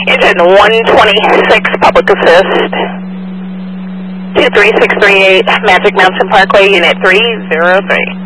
Engine 126, public assist. 23638, Magic Mountain Parkway, Unit 303.